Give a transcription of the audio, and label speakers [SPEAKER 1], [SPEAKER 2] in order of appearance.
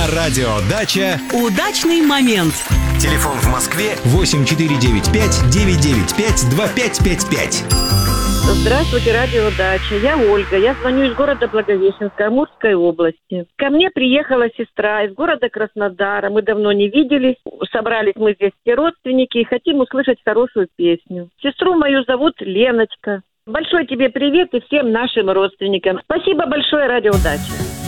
[SPEAKER 1] радио «Дача»
[SPEAKER 2] удачный момент.
[SPEAKER 1] Телефон в Москве 8495-995-2555.
[SPEAKER 3] Здравствуйте, радио «Дача». Я Ольга. Я звоню из города Благовещенска, Амурской области. Ко мне приехала сестра из города Краснодара. Мы давно не виделись. Собрались мы здесь все родственники и хотим услышать хорошую песню. Сестру мою зовут Леночка. Большой тебе привет и всем нашим родственникам. Спасибо большое, радио «Дача».